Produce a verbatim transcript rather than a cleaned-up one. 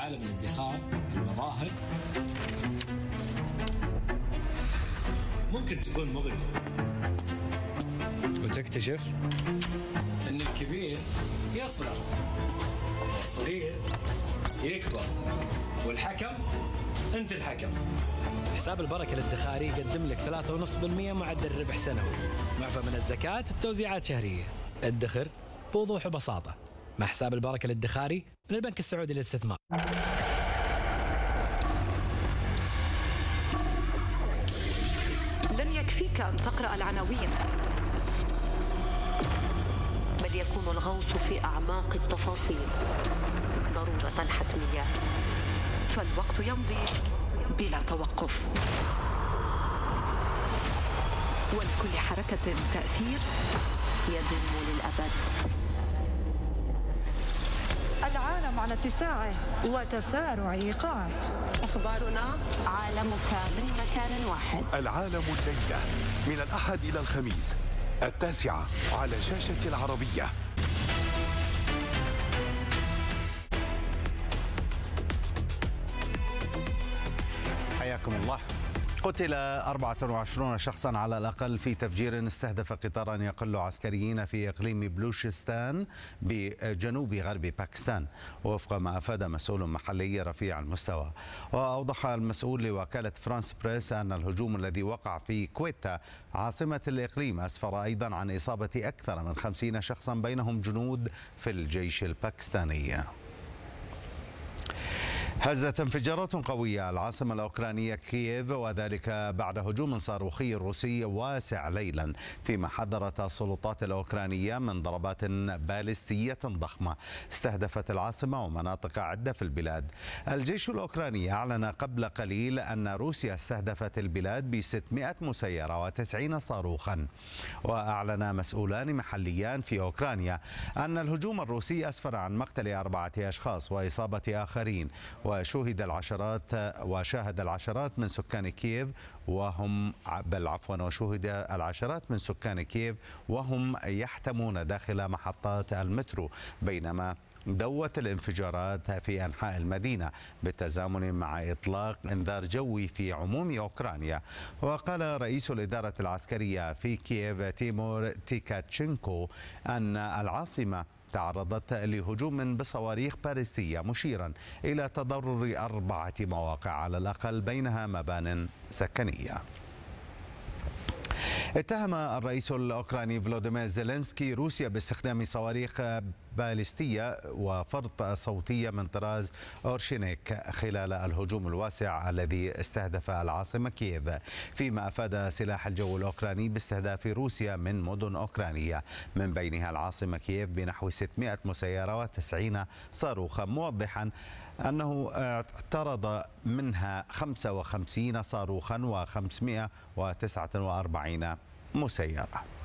عالم الادخار، المظاهر ممكن تكون مغرية، وتكتشف أن الكبير يصغر والصغير يكبر والحكم أنت الحكم. حساب البركة الادخاري يقدم لك ثلاثة فاصلة خمسة بالمئة معدل ربح سنوي، معفى من الزكاة بتوزيعات شهرية. ادخر بوضوح وبساطة مع حساب البركة الادخاري من البنك السعودي للاستثمار. لن يكفيك أن تقرأ العناوين، بل يكون الغوص في أعماق التفاصيل ضرورة حتمية، فالوقت يمضي بلا توقف، ولكل حركة تأثير يدوم للأبد. العالم على اتساعه وتسارع إيقاعه. أخبارنا عالمك من مكان واحد. العالم الليلة من الأحد إلى الخميس التاسعة على شاشة العربية. حياكم الله. قتل أربعة وعشرين شخصا على الأقل في تفجير استهدف قطارا يقل عسكريين في إقليم بلوشستان بجنوب غرب باكستان، وفق ما أفاد مسؤول محلي رفيع المستوى. وأوضح المسؤول لوكالة فرانس بريس أن الهجوم الذي وقع في كويتا عاصمة الإقليم أسفر أيضا عن إصابة أكثر من خمسين شخصا بينهم جنود في الجيش الباكستاني. هزت انفجارات قوية العاصمة الأوكرانية كييف، وذلك بعد هجوم صاروخي روسي واسع ليلا، فيما حذرت السلطات الأوكرانية من ضربات باليستية ضخمة استهدفت العاصمة ومناطق عدة في البلاد. الجيش الأوكراني أعلن قبل قليل أن روسيا استهدفت البلاد ب ستمائة مسيرة وتسعين صاروخا. وأعلن مسؤولان محليان في أوكرانيا أن الهجوم الروسي أسفر عن مقتل أربعة أشخاص وإصابة آخرين، وشهد العشرات وشاهد العشرات من سكان كييف وهم بل عفوا وشهد العشرات من سكان كييف وهم يحتمون داخل محطات المترو، بينما دوت الانفجارات في أنحاء المدينة بالتزامن مع إطلاق إنذار جوي في عموم أوكرانيا. وقال رئيس الإدارة العسكرية في كييف تيمور تيكاتشينكو أن العاصمة تعرضت لهجوم بصواريخ باليستية، مشيرا إلى تضرر أربعة مواقع على الأقل بينها مبان سكنية. اتهم الرئيس الأوكراني فلوديمير زيلينسكي روسيا باستخدام صواريخ باليستية وفرط صوتية من طراز أورشينيك خلال الهجوم الواسع الذي استهدف العاصمة كييف، فيما أفاد سلاح الجو الأوكراني باستهداف روسيا من مدن أوكرانية من بينها العاصمة كييف بنحو ستمائة مسيرة وتسعين صاروخا، موضحا أنه اعترض منها خمسة وخمسين صاروخا وخمسمائة وتسعة وأربعين مسيرة.